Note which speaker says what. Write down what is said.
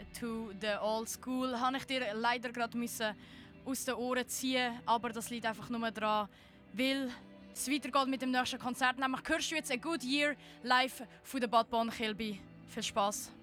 Speaker 1: to the Old School habe ich dir leider gerade aus den Ohren ziehen, aber das liegt einfach nur daran, weil es weitergeht mit dem nächsten Konzert. Nämlich hörst du jetzt «A Good Year» live von der Bad Bonn Kilby. Viel Spaß!